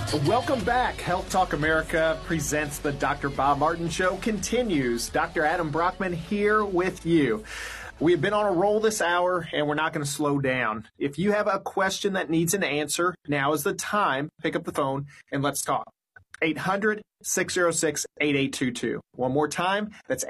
Welcome back. Health Talk America presents the Dr. Bob Martin Show continues. Dr. Adam Brockman here with you. We've been on a roll this hour, and we're not going to slow down. If you have a question that needs an answer, now is the time. Pick up the phone and let's talk. 800-606-8822. One more time, that's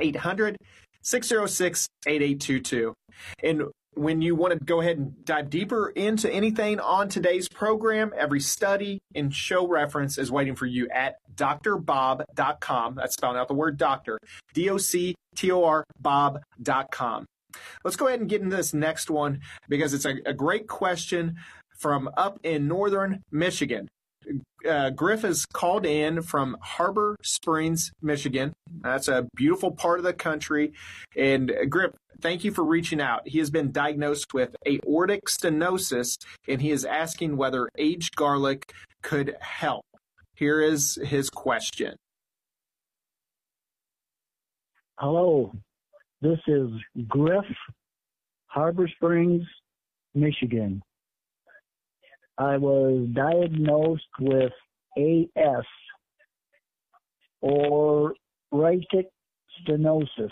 800-606-8822. And when you want to go ahead and dive deeper into anything on today's program, every study and show reference is waiting for you at drbob.com. That's spelling out the word doctor, D-O-C-T-O-R, bob.com. Let's go ahead and get into this next one because it's a great question from up in northern Michigan. Griff is called in from Harbor Springs, Michigan. That's a beautiful part of the country. And Griff, thank you for reaching out. He has been diagnosed with aortic stenosis, and he is asking whether aged garlic could help. Here is his question. Hello, this is Griff, Harbor Springs, Michigan. I was diagnosed with AS, or aortic stenosis.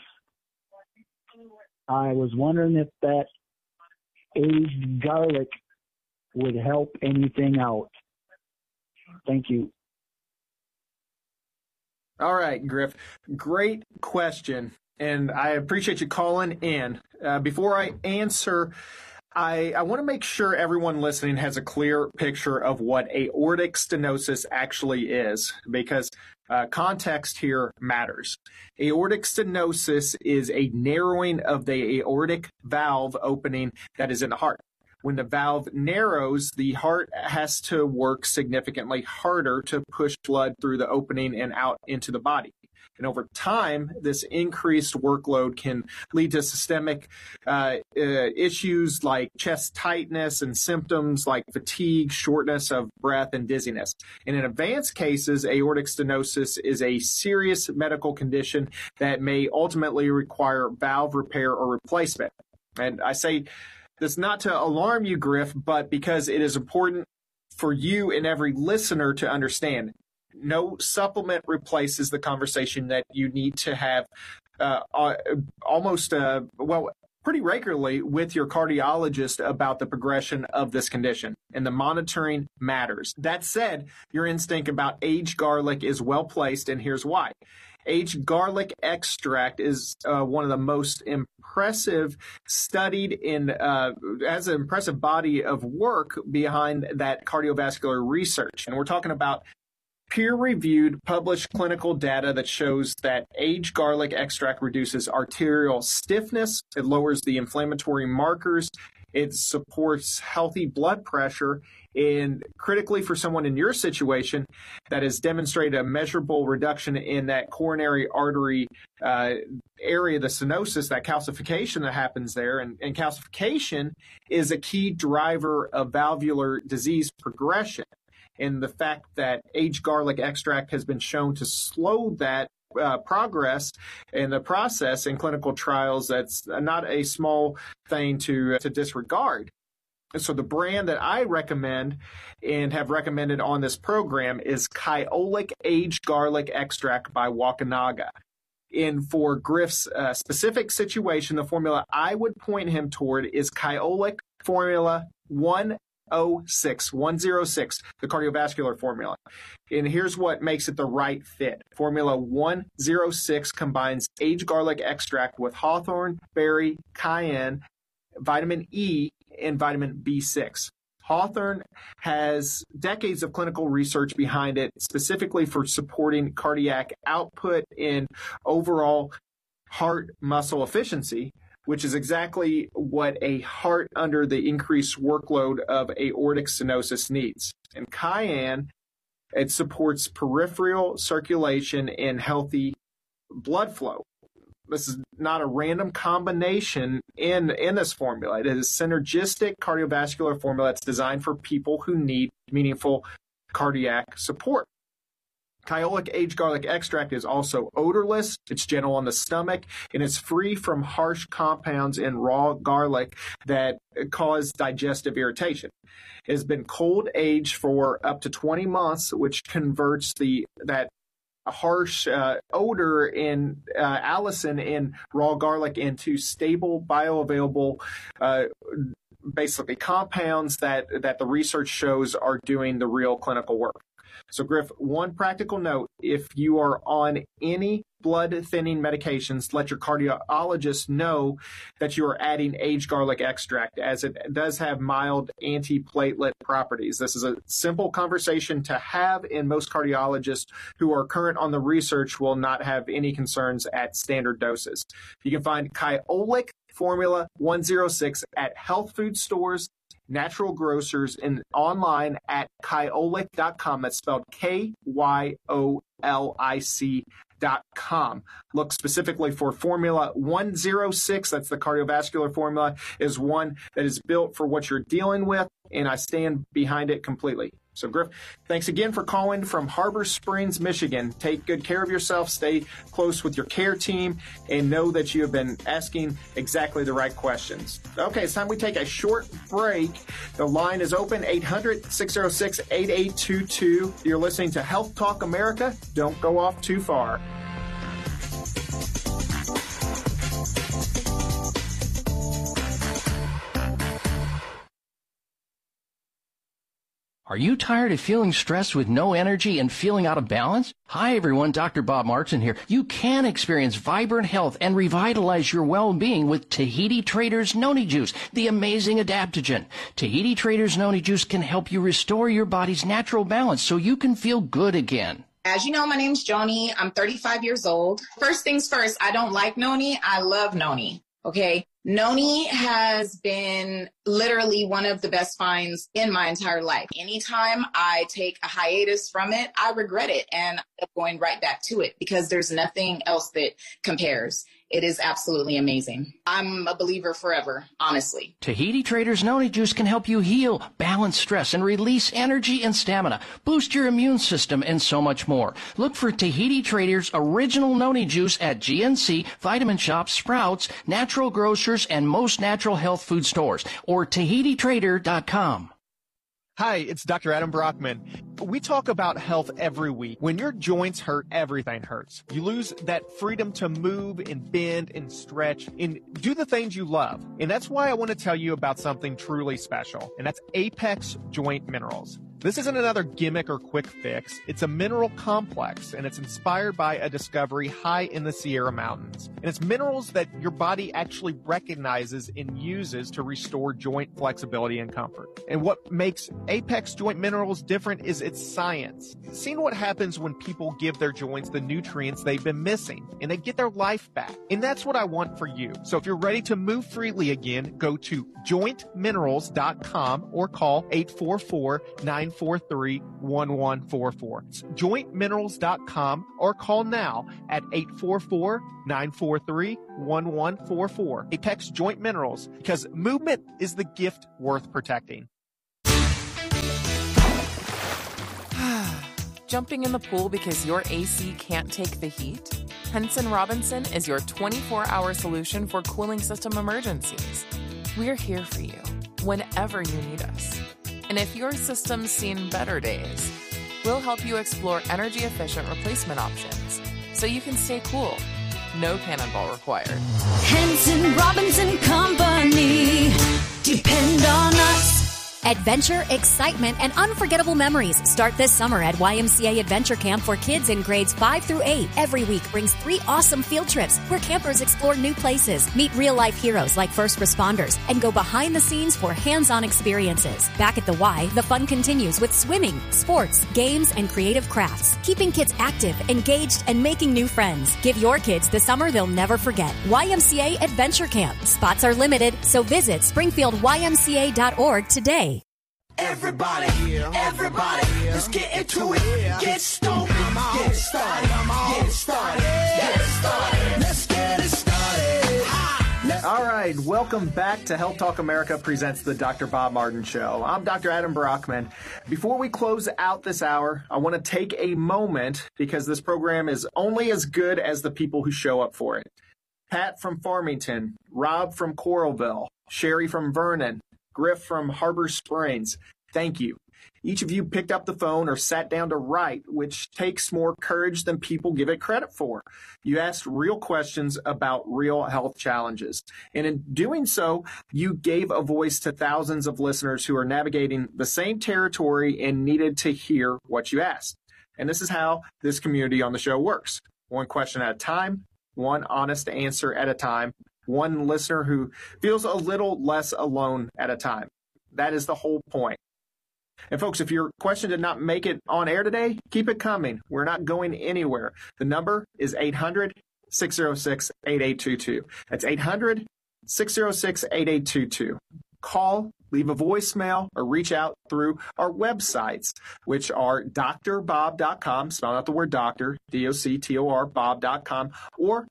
I was wondering if that aged garlic would help anything out. Thank you. All right, Griff. Great question, and I appreciate you calling in. Before I answer, I want to make sure everyone listening has a clear picture of what aortic stenosis actually is, because context here matters. Aortic stenosis is a narrowing of the aortic valve opening that is in the heart. When the valve narrows, the heart has to work significantly harder to push blood through the opening and out into the body. And over time, this increased workload can lead to systemic issues like chest tightness and symptoms like fatigue, shortness of breath, and dizziness. And in advanced cases, aortic stenosis is a serious medical condition that may ultimately require valve repair or replacement. And I say this not to alarm you, Griff, but because it is important for you and every listener to understand. No supplement replaces the conversation that you need to have pretty regularly with your cardiologist about the progression of this condition. And the monitoring matters. That said, your instinct about aged garlic is well placed, and here's why. Aged garlic extract is one of the most impressive studied in, has an impressive body of work behind that cardiovascular research. And we're talking about peer-reviewed, published clinical data that shows that aged garlic extract reduces arterial stiffness, it lowers the inflammatory markers, it supports healthy blood pressure, and critically for someone in your situation, that has demonstrated a measurable reduction in that coronary artery area, the stenosis, that calcification that happens there. And calcification is a key driver of valvular disease progression. And the fact that aged garlic extract has been shown to slow that progress in the process in clinical trials, that's not a small thing to disregard. And so the brand that I recommend and have recommended on this program is Kyolic Aged Garlic Extract by Wakunaga. And for Griff's specific situation, the formula I would point him toward is Kyolic Formula 106, the cardiovascular formula. And here's what makes it the right fit. Formula 106 combines aged garlic extract with hawthorn, berry, cayenne, vitamin E, and vitamin B6. Hawthorn has decades of clinical research behind it, specifically for supporting cardiac output and overall heart muscle efficiency, which is exactly what a heart under the increased workload of aortic stenosis needs. And cayenne, it supports peripheral circulation and healthy blood flow. This is not a random combination in this formula. It is a synergistic cardiovascular formula that's designed for people who need meaningful cardiac support. Kyolic aged garlic extract is also odorless, it's gentle on the stomach, and it's free from harsh compounds in raw garlic that cause digestive irritation. It has been cold aged for up to 20 months, which converts that harsh odor in allicin in raw garlic into stable, bioavailable basically compounds that the research shows are doing the real clinical work. So, Griff, one practical note, if you are on any blood-thinning medications, let your cardiologist know that you are adding aged garlic extract, as it does have mild antiplatelet properties. This is a simple conversation to have, and most cardiologists who are current on the research will not have any concerns at standard doses. You can find Kyolic Formula 106 at health food stores, natural grocers, and online at kyolic.com. That's spelled KYOLIC.com. Look specifically for Formula 106. That's the cardiovascular formula, is one that is built for what you're dealing with, and I stand behind it completely. So, Griff, thanks again for calling from Harbor Springs, Michigan. Take good care of yourself, stay close with your care team, and know that you have been asking exactly the right questions. Okay, it's time we take a short break. The line is open, 800-606-8822. You're listening to Health Talk America. Don't go off too far. Are you tired of feeling stressed with no energy and feeling out of balance? Hi everyone, Dr. Bob Martin here. You can experience vibrant health and revitalize your well-being with Tahiti Traders Noni Juice, the amazing adaptogen. Tahiti Traders Noni Juice can help you restore your body's natural balance so you can feel good again. As you know, my name's Joni. I'm 35 years old. First things first, I don't like noni. I love noni. Okay. Noni has been literally one of the best finds in my entire life. Anytime I take a hiatus from it, I regret it and I'm going right back to it because there's nothing else that compares. It is absolutely amazing. I'm a believer forever, honestly. Tahiti Traders Noni Juice can help you heal, balance stress, and release energy and stamina, boost your immune system, and so much more. Look for Tahiti Traders Original Noni Juice at GNC, Vitamin Shoppe, Sprouts, Natural Grocers, and most natural health food stores, or TahitiTrader.com. Hi, it's Dr. Adam Brockman. We talk about health every week. When your joints hurt, everything hurts. You lose that freedom to move and bend and stretch and do the things you love. And that's why I want to tell you about something truly special, and that's Apex Joint Minerals. This isn't another gimmick or quick fix. It's a mineral complex, and it's inspired by a discovery high in the Sierra Mountains. And it's minerals that your body actually recognizes and uses to restore joint flexibility and comfort. And what makes Apex Joint Minerals different is its science. Seeing what happens when people give their joints the nutrients they've been missing, and they get their life back. And that's what I want for you. So if you're ready to move freely again, go to jointminerals.com or call 844-943-1144. It's jointminerals.com or call now at 844-943-1144. Apex Joint Minerals, because movement is the gift worth protecting. Jumping in the pool because your AC can't take the heat? Henson Robinson is your 24-hour solution for cooling system emergencies. We're here for you whenever you need us. And if your system's seen better days, we'll help you explore energy-efficient replacement options so you can stay cool. No cannonball required. Henson Robinson Company. Depend on us. Adventure, excitement, and unforgettable memories start this summer at YMCA Adventure Camp for kids in grades 5 through 8. Every week brings 3 awesome field trips where campers explore new places, meet real-life heroes like first responders, and go behind the scenes for hands-on experiences. Back at the Y, the fun continues with swimming, sports, games, and creative crafts, keeping kids active, engaged, and making new friends. Give your kids the summer they'll never forget. YMCA Adventure Camp. Spots are limited, so visit springfieldymca.org today. Everybody, let's get into it. Get stoked, get started, get started, get started. Let's get it started. All right, and welcome back to Health Talk America presents the Dr. Bob Martin Show. I'm Dr. Adam Brockman. Before we close out this hour, I want to take a moment because this program is only as good as the people who show up for it. Pat from Farmington, Rob from Coralville, Sherry from Vernon, Griff from Harbor Springs, thank you. Each of you picked up the phone or sat down to write, which takes more courage than people give it credit for. You asked real questions about real health challenges. And in doing so, you gave a voice to thousands of listeners who are navigating the same territory and needed to hear what you asked. And this is how this community on the show works. One question at a time, one honest answer at a time, one listener who feels a little less alone at a time. That is the whole point. And folks, if your question did not make it on air today, keep it coming. We're not going anywhere. The number is 800-606-8822. That's 800-606-8822. Call, leave a voicemail, or reach out through our websites, which are drbob.com, spell out the word doctor, D-O-C-T-O-R, bob.com, or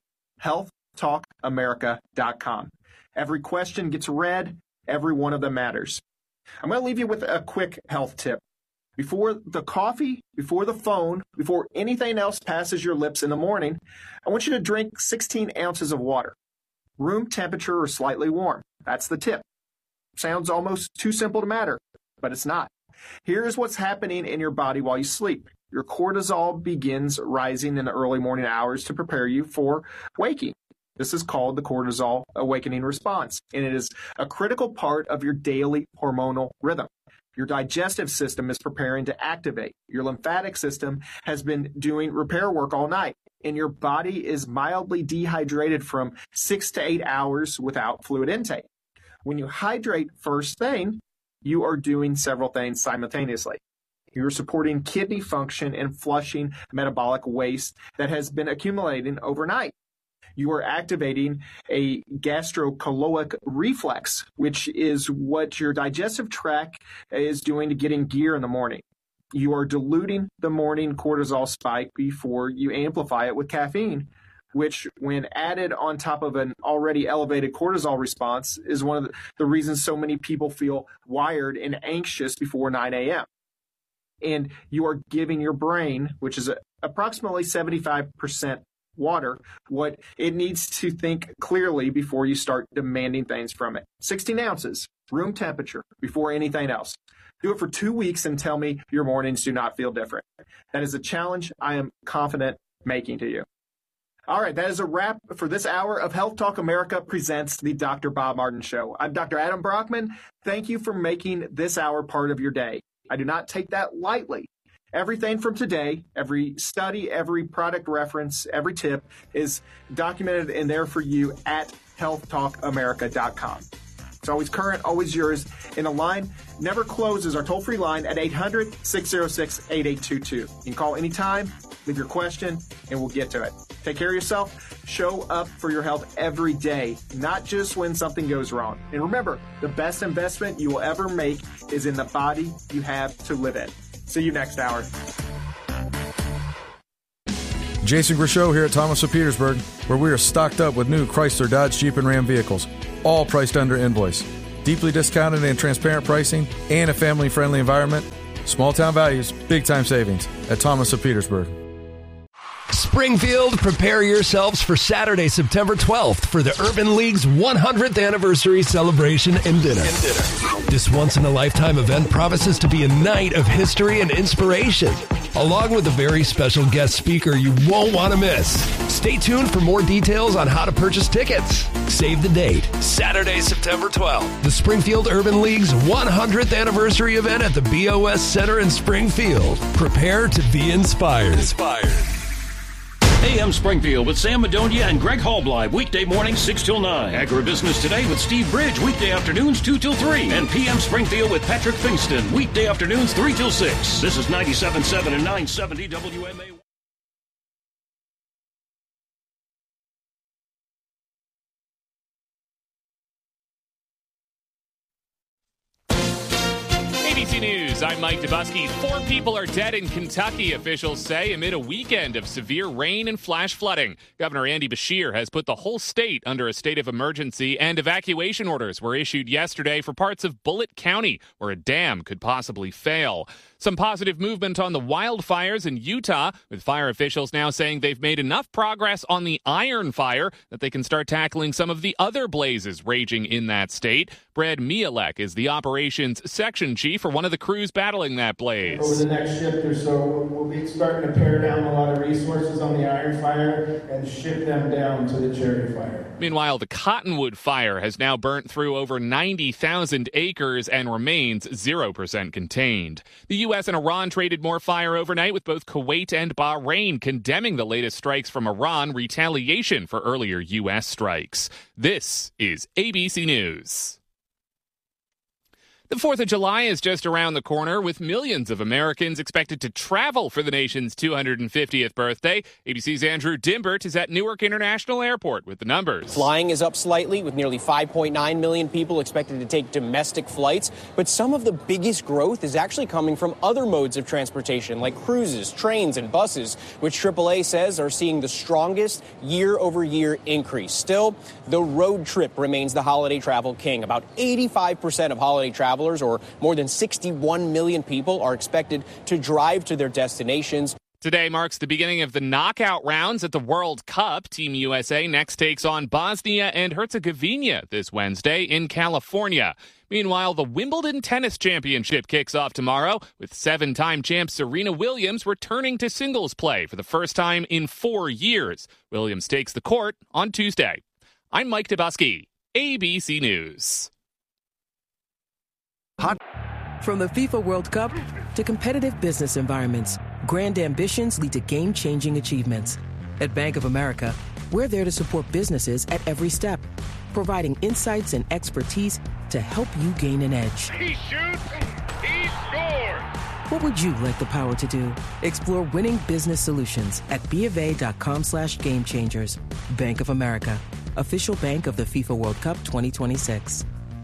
healthtalkamerica.com. Every question gets read. Every one of them matters. I'm going to leave you with a quick health tip. Before the coffee, before the phone, before anything else passes your lips in the morning, I want you to drink 16 ounces of water. Room temperature or slightly warm. That's the tip. Sounds almost too simple to matter, but it's not. Here's what's happening in your body while you sleep. Your cortisol begins rising in the early morning hours to prepare you for waking. This is called the cortisol awakening response, and it is a critical part of your daily hormonal rhythm. Your digestive system is preparing to activate. Your lymphatic system has been doing repair work all night, and your body is mildly dehydrated from 6 to 8 hours without fluid intake. When you hydrate first thing, you are doing several things simultaneously. You're supporting kidney function and flushing metabolic waste that has been accumulating overnight. You are activating a gastrocolic reflex, which is what your digestive tract is doing to get in gear in the morning. You are diluting the morning cortisol spike before you amplify it with caffeine, which when added on top of an already elevated cortisol response is one of the reasons so many people feel wired and anxious before 9 a.m. And you are giving your brain, which is approximately 75% water, what it needs to think clearly before you start demanding things from it. 16 ounces, room temperature, before anything else. Do it for 2 weeks and tell me your mornings do not feel different. That is a challenge I am confident making to you. All right, that is a wrap for this hour of Health Talk America presents the Dr. Bob Martin Show. I'm Dr. Adam Brockman. Thank you for making this hour part of your day. I do not take that lightly. Everything from today, every study, every product reference, every tip is documented in there for you at healthtalkamerica.com. It's always current, always yours. And the line never closes, our toll-free line at 800-606-8822. You can call anytime, leave your question, and we'll get to it. Take care of yourself. Show up for your health every day, not just when something goes wrong. And remember, the best investment you will ever make is in the body you have to live in. See you next hour. Jason Grishow here at Thomas of Petersburg, where we are stocked up with new Chrysler, Dodge, Jeep, and Ram vehicles, all priced under invoice. Deeply discounted and transparent pricing and a family-friendly environment. Small town values, big time savings at Thomas of Petersburg. Springfield, prepare yourselves for Saturday, September 12th for the Urban League's 100th anniversary celebration and dinner. This once-in-a-lifetime event promises to be a night of history and inspiration, along with a very special guest speaker you won't want to miss. Stay tuned for more details on how to purchase tickets. Save the date, Saturday, September 12th. The Springfield Urban League's 100th anniversary event at the BOS Center in Springfield. Prepare to be inspired. AM Springfield with Sam Madonia and Greg Hallbleib, weekday mornings 6 till 9. Agribusiness Today with Steve Bridge, weekday afternoons 2 till 3. And PM Springfield with Patrick Fingston, weekday afternoons 3 till 6. This is 97.7 and 970 WMA. ABC News. News. I'm Mike Dubusky. 4 people are dead in Kentucky, officials say, amid a weekend of severe rain and flash flooding. Governor Andy Beshear has put the whole state under a state of emergency, and evacuation orders were issued yesterday for parts of Bullitt County, where a dam could possibly fail. Some positive movement on the wildfires in Utah, with fire officials now saying they've made enough progress on the Iron Fire that they can start tackling some of the other blazes raging in that state. Brad Mielek is the operations section chief for one of the crews battling that blaze. Over the next shift or so, we'll be starting to pare down a lot of resources on the Iron Fire and shift them down to the Cherry Fire. Meanwhile, the Cottonwood Fire has now burnt through over 90,000 acres and remains 0% contained. The U.S. and Iran traded more fire overnight, with both Kuwait and Bahrain condemning the latest strikes from Iran, retaliation for earlier U.S. strikes. This is ABC News. The 4th of July is just around the corner, with millions of Americans expected to travel for the nation's 250th birthday. ABC's Andrew Dimbert is at Newark International Airport with the numbers. Flying is up slightly, with nearly 5.9 million people expected to take domestic flights. But some of the biggest growth is actually coming from other modes of transportation, like cruises, trains, and buses, which AAA says are seeing the strongest year-over-year increase. Still, the road trip remains the holiday travel king. About 85% of holiday travel, or more than 61 million people, are expected to drive to their destinations. Today marks the beginning of the knockout rounds at the World Cup. Team USA next takes on Bosnia and Herzegovina this Wednesday in California. Meanwhile, the Wimbledon Tennis Championship kicks off tomorrow, with 7-time champ Serena Williams returning to singles play for the first time in 4 years. Williams takes the court on Tuesday. I'm Mike Dubusky, ABC News. From the FIFA World Cup to competitive business environments, grand ambitions lead to game-changing achievements. At Bank of America, we're there to support businesses at every step, providing insights and expertise to help you gain an edge. He shoots, he scores! What would you like the power to do? Explore winning business solutions at BofA.com/gamechangers. Bank of America, official bank of the FIFA World Cup 2026.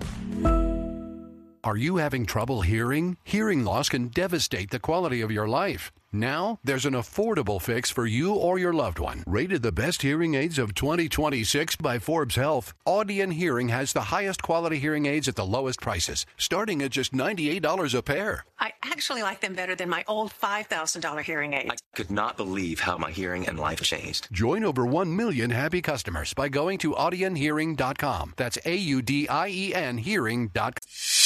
Are you having trouble hearing? Hearing loss can devastate the quality of your life. Now, there's an affordable fix for you or your loved one. Rated the best hearing aids of 2026 by Forbes Health, Audion Hearing has the highest quality hearing aids at the lowest prices, starting at just $98 a pair. I actually like them better than my old $5,000 hearing aids. I could not believe how my hearing and life changed. Join over 1 million happy customers by going to audionhearing.com. That's AUDIEN hearing.com.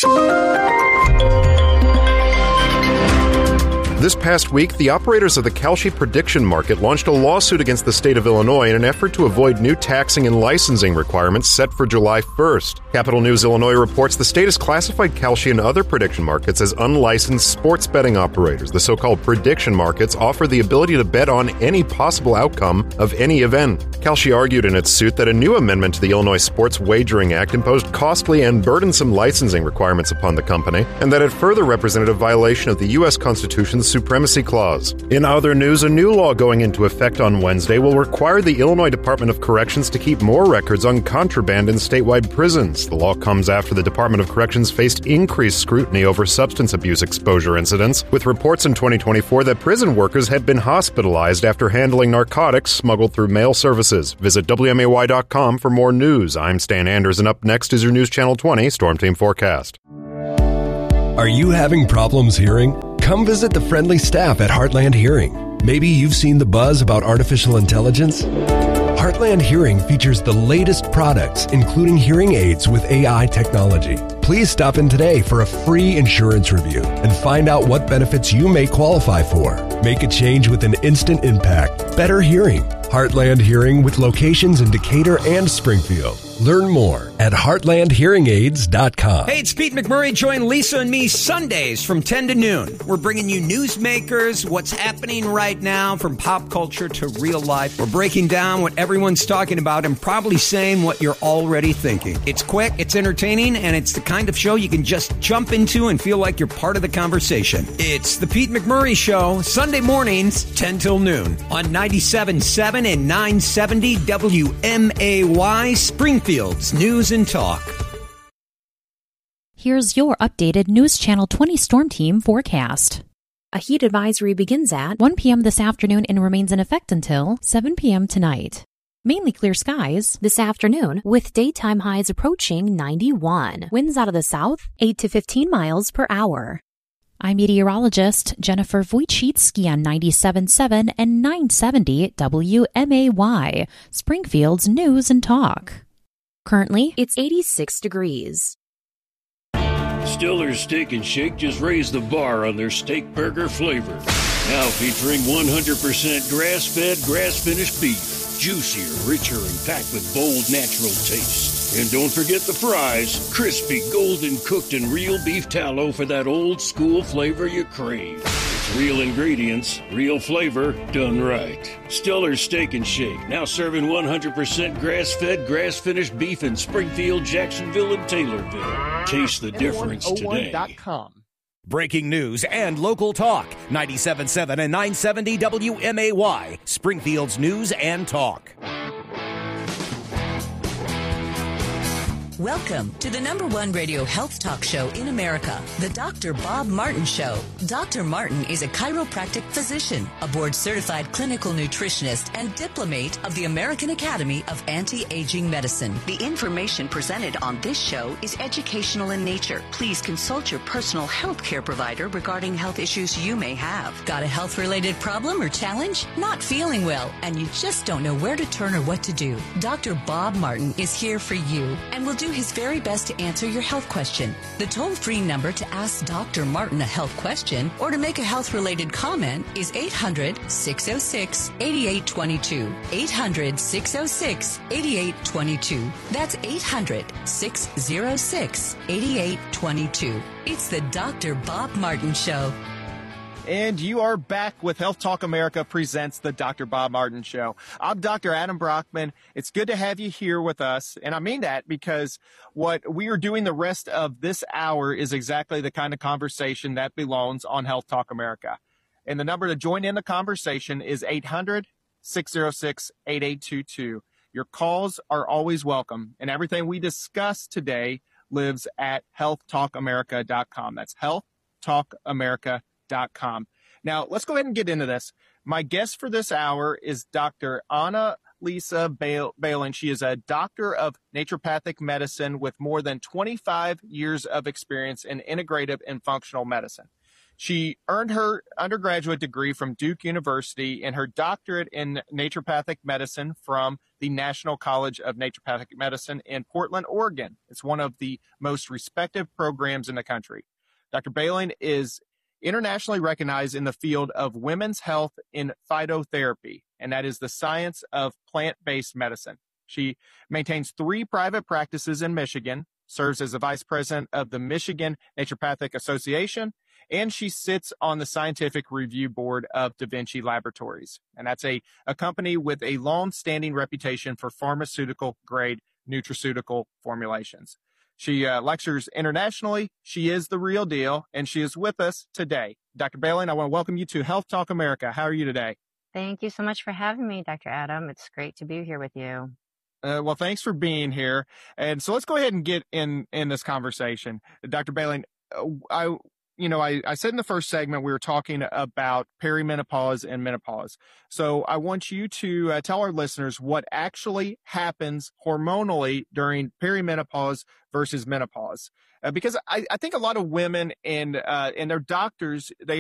This past week, the operators of the Kalshi prediction market launched a lawsuit against the state of Illinois in an effort to avoid new taxing and licensing requirements set for July 1st. Capital News Illinois reports the state has classified Kalshi and other prediction markets as unlicensed sports betting operators. The so-called prediction markets offer the ability to bet on any possible outcome of any event. Kalshi argued in its suit that a new amendment to the Illinois Sports Wagering Act imposed costly and burdensome licensing requirements upon the company, and that it further represented a violation of the U.S. Constitution's Supremacy Clause. In other news, a new law going into effect on Wednesday will require the Illinois Department of Corrections to keep more records on contraband in statewide prisons. The law comes after the Department of Corrections faced increased scrutiny over substance abuse exposure incidents, with reports in 2024 that prison workers had been hospitalized after handling narcotics smuggled through mail services. Visit WMAY.com for more news. I'm Stan Anders, and up next is your News Channel 20 Storm Team Forecast. Are you having problems hearing? Come visit the friendly staff at Heartland Hearing. Maybe you've seen the buzz about artificial intelligence. Heartland Hearing features the latest products, including hearing aids with AI technology. Please stop in today for a free insurance review and find out what benefits you may qualify for. Make a change with an instant impact. Better hearing. Heartland Hearing, with locations in Decatur and Springfield. Learn more at heartlandhearingaids.com. Hey, it's Pete McMurray. Join Lisa and me Sundays from 10 to noon. We're bringing you newsmakers, what's happening right now, from pop culture to real life. We're breaking down what everyone's talking about and probably saying what you're already thinking. It's quick, it's entertaining, and it's the kind of show you can just jump into and feel like you're part of the conversation. It's the Pete McMurray Show, Sunday mornings, 10 till noon on 97.7 and 970 WMAY, Springfield's News and Talk. here's your updated News Channel 20 Storm Team forecast. A heat advisory begins at 1 p.m. this afternoon and remains in effect until 7 p.m. tonight. Mainly clear skies this afternoon with daytime highs approaching 91. Winds out of the south, 8 to 15 miles per hour. I'm meteorologist Jennifer Wojcicki on 97.7 and 970 WMAY, Springfield's News and Talk. Currently, it's 86 degrees. Stiller's Steak and Shake just raised the bar on their steak burger flavor. Now featuring 100% grass-fed, grass-finished beef. Juicier, richer, and packed with bold, natural taste. And don't forget the fries. Crispy, golden cooked, and real beef tallow for that old school flavor you crave. It's real ingredients, real flavor, done right. Stiller's Steak and Shake, now serving 100% grass-fed, grass-finished beef in Springfield, Jacksonville, and Taylorville. Taste the difference today. Breaking news and local talk. 97.7 and 970 WMAY. Springfield's News and Talk. Welcome to the #1 radio health talk show in America, the Dr. Bob Martin Show. Dr. Martin is a chiropractic physician, a board-certified clinical nutritionist, and diplomate of the American Academy of Anti-Aging Medicine. The information presented on this show is educational in nature. Please consult your personal health care provider regarding health issues you may have. Got a health-related problem or challenge? Not feeling well, and you just don't know where to turn or what to do? Dr. Bob Martin is here for you and will do his very best to answer your health question. The toll-free number to ask Dr. Martin a health question or to make a health-related comment is 800-606-8822. 800-606-8822. That's 800-606-8822. It's the Dr. Bob Martin Show. And you are back with Health Talk America presents the Dr. Bob Martin Show. I'm Dr. Adam Brockman. It's good to have you here with us. And I mean that because what we are doing the rest of this hour is exactly the kind of conversation that belongs on Health Talk America. And the number to join in the conversation is 800-606-8822. Your calls are always welcome. And everything we discuss today lives at healthtalkamerica.com. That's healthtalkamerica.com. Now, let's go ahead and get into this. My guest for this hour is Dr. Anna Lisa Balin. She is a doctor of naturopathic medicine with more than 25 years of experience in integrative and functional medicine. She earned her undergraduate degree from Duke University and her doctorate in naturopathic medicine from the National College of Naturopathic Medicine in Portland, Oregon. It's one of the most respected programs in the country. Dr. Balin is internationally recognized in the field of women's health in phytotherapy, and that is the science of plant-based medicine. She maintains 3 private practices in Michigan, serves as the vice president of the Michigan Naturopathic Association, and she sits on the scientific review board of Da Vinci Laboratories. And that's a company with a long-standing reputation for pharmaceutical-grade nutraceutical formulations. She lectures internationally. She is the real deal, and she is with us today. Dr. Balin, I want to welcome you to Health Talk America. How are you today? Thank you so much for having me, Dr. Adam. It's great to be here with you. Well, thanks for being here. And so let's go ahead and get in this conversation. Dr. Balin, I said in the first segment we were talking about perimenopause and menopause. So I want you to tell our listeners what actually happens hormonally during perimenopause versus menopause. Because I think a lot of women and their doctors, they